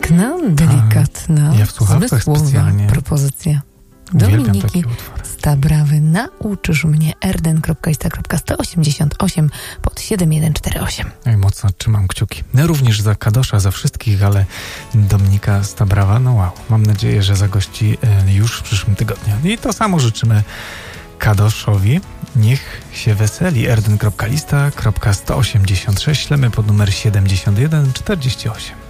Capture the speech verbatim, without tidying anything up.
Piękna, delikatna, ja w słuchawkach specjalnie propozycja Dominiki Stabrawy. Nauczysz mnie erden kropka ista kropka sto osiemdziesiąt osiem pod siedem jeden cztery osiem. No i mocno trzymam kciuki. No również za Kadosza, za wszystkich, ale Dominika Stabrawa, no wow. Mam nadzieję, że zagości już w przyszłym tygodniu. I to samo życzymy Kadoszowi. Niech się weseli. erden kropka lista kropka sto osiemdziesiąt sześć. Ślemy pod numer siedemdziesiąt jeden czterdzieści osiem.